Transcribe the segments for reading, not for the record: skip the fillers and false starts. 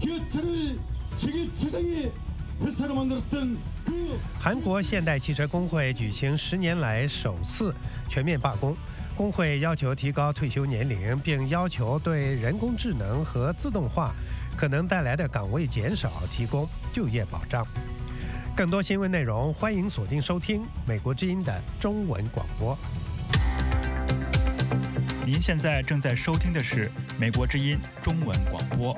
韩国现代汽车工会举行10年来首次全面罢工，工会要求提高退休年龄，并要求对人工智能和自动化可能带来的岗位减少提供就业保障。更多新闻内容，欢迎锁定收听美国之音的中文广播。 您现在正在收听的是美国之音中文广播。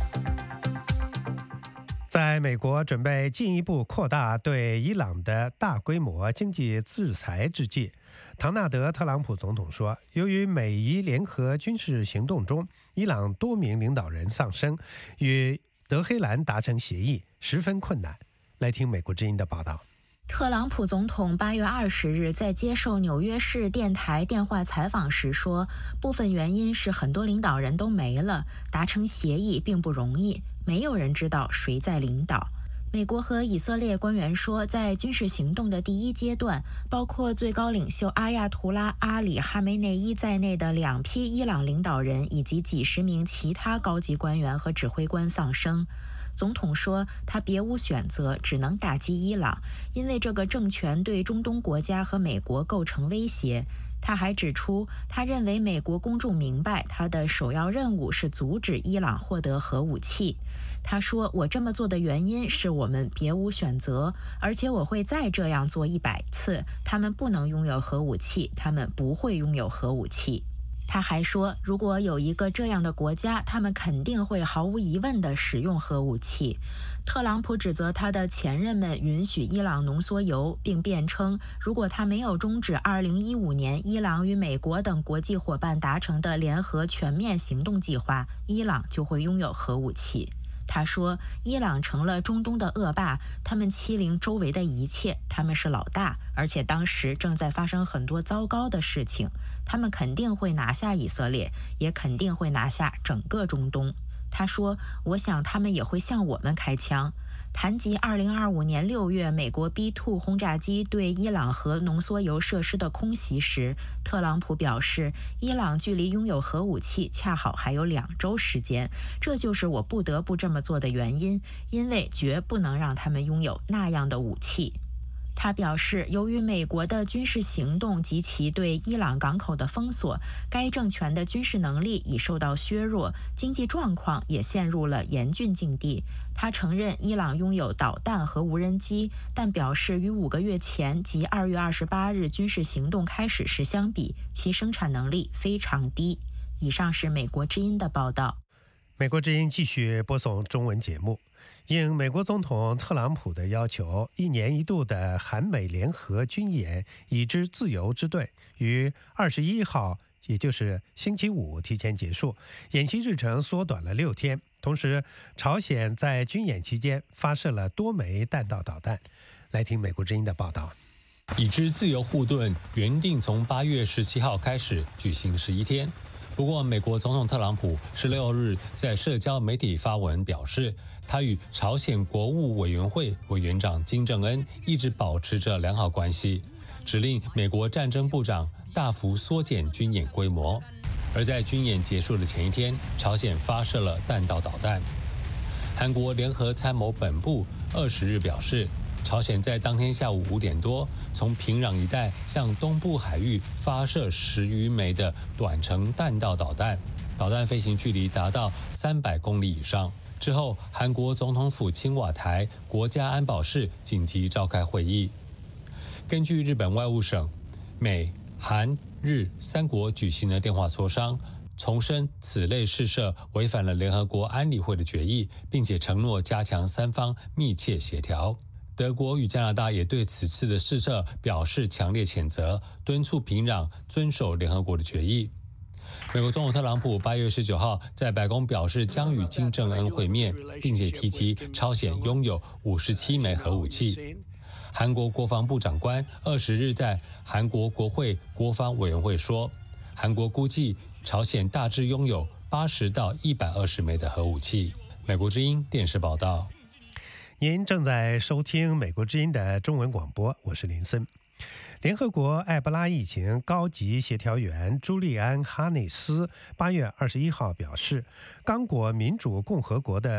在美国准备进一步扩大对伊朗的大规模经济制裁之际，唐纳德·特朗普总统说，由于美伊联合军事行动中伊朗多名领导人丧生，与德黑兰达成协议十分困难。来听美国之音的报道。 特朗普总统8月20日在接受纽约市电台电话采访时说，部分原因是很多领导人都没了，达成协议并不容易，没有人知道谁在领导。美国和以色列官员说，在军事行动的第一阶段，包括最高领袖阿亚图拉·阿里·哈梅内伊在内的2批伊朗领导人以及几十名其他高级官员和指挥官丧生。总统说，他别无选择，只能打击伊朗，因为这个政权对中东国家和美国构成威胁。他还指出，他认为美国公众明白他的首要任务是阻止伊朗获得核武器。他说，我这么做的原因是我们别无选择，而且我会再这样做100次。他们不能拥有核武器，他们不会拥有核武器。他还说，如果有一个这样的国家，他们肯定会毫无疑问地使用核武器。特朗普指责他的前任们允许伊朗浓缩铀，并辩称，如果他没有终止2015年伊朗与美国等国际伙伴达成的联合全面行动计划，伊朗就会拥有核武器。他说，伊朗成了中东的恶霸，他们欺凌周围的一切，他们是老大，而且当时正在发生很多糟糕的事情，他们肯定会拿下以色列，也肯定会拿下整个中东。他说，我想他们也会向我们开枪。谈及2025年6月美国 B-2 轰炸机对伊朗核浓缩铀设施的空袭时，特朗普表示，伊朗距离拥有核武器恰好还有2周时间，这就是我不得不这么做的原因，因为绝不能让他们拥有那样的武器。他表示，由于美国的军事行动及其对伊朗港口的封锁，该政权的军事能力已受到削弱，经济状况也陷入了严峻境地。他承认伊朗拥有导弹和无人机，但表示与5个月前即2月28日军事行动开始时相比，其生产能力非常低。以上是美国之音的报道。 美国之音继续播送中文节目。应美国总统特朗普的要求，1年1度的韩美联合军演已知自由之队于21号，也就是星期五提前结束，演习日程缩短了6天。同时，朝鲜在军演期间发射了多枚弹道导弹。来听美国之音的报道。 已知自由护盾原定从8月17号开始举行11天。不过，美国总统特朗普16日在社交媒体发文表示，他与朝鲜国务委员会委员长金正恩一直保持着良好关系，指令美国战争部长大幅缩减军演规模。而在军演结束的前一天，朝鲜发射了弹道导弹。韩国联合参谋本部20日表示，朝鲜在当天下午5点多，从平壤一带向东部海域发射10余枚的短程弹道导弹，导弹飞行距离达到300公里以上。之后，韩国总统府青瓦台国家安保室紧急召开会议。根据日本外务省，美、韩、日3国举行的电话磋商，重申此类试射违反了联合国安理会的决议，并且承诺加强3方密切协调。德国与加拿大也对此次的试射表示强烈谴责，敦促平壤遵守联合国的决议。美国总统特朗普8月19号在白宫表示将与金正恩会面，并且提及朝鲜拥有57枚核武器。韩国国防部长官20日在韩国国会国防委员会说，韩国估计朝鲜大致拥有80到120枚的核武器。美国之音电视报道。 您正在收听美国之音的中文广播，我是林森。联合国埃博拉疫情高级协调员朱利安·哈内斯8月21号表示，刚果民主共和国的